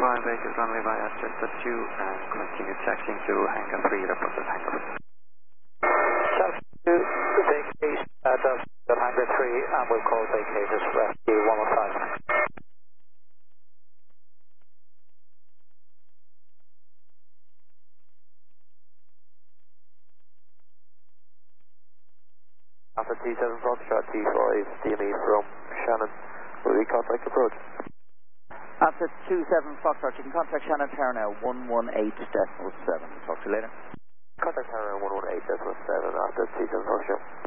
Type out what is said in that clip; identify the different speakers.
Speaker 1: 25 vehicles runway via Delta 2 and continue taxiing to hangar 3, report at hangar 3.
Speaker 2: Delta 2, vacate Delta at hangar 3 and we'll call vacators for FD 115.
Speaker 3: Alpha T7 Foxtrot T5 DME from Shannon. Will we contact approach?
Speaker 4: Alpha 27 Foxtrot, you can contact Shannon Tower now, 118.7. Talk to you later.
Speaker 3: Contact Tower 118.7 after T7 Foxtrot.